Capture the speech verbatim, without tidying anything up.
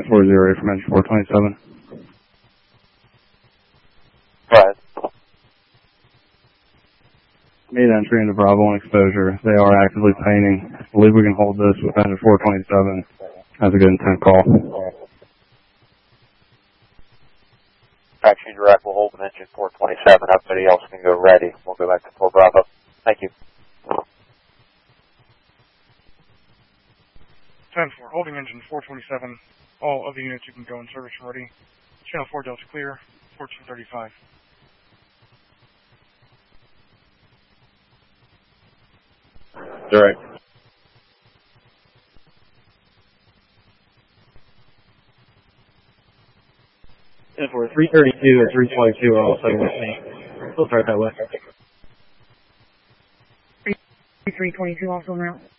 four zero eight from engine four twenty-seven. Right. Made entry into Bravo one exposure. They are actively painting. I believe we can hold this with engine four twenty-seven. That's a good intent call. Taxi direct will hold an engine four twenty-seven. Everybody else can go ready. We'll go back to four Bravo. Thank you. ten four, holding engine four twenty-seven. All other units, you can go in service ready. Channel four Delta clear, fourteen thirty-five. Direct. ten four, three thirty-two or three twenty-two are all second with me. We'll start that way. three twenty-two also now.